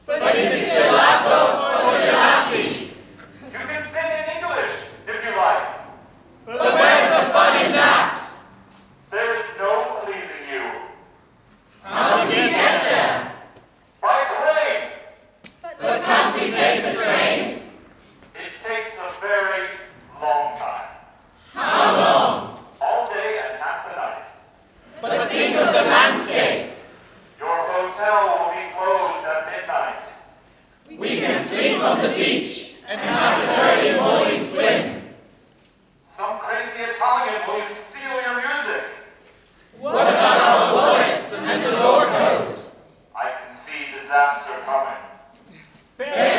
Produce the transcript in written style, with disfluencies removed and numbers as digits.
But is it gelato or gelati? You can sing in English if you like. But where's the fun in that? There is no pleasing you. How do we get there? By plane. But can't we take the train? It takes a very long time. How long? All day and half the night. But think of the landscape. Your hotel will be closed at midnight. We can sleep on the beach and have an early morning swim. Some crazy Italian will steal your music. What about our wallets and the door code? I can see disaster coming. There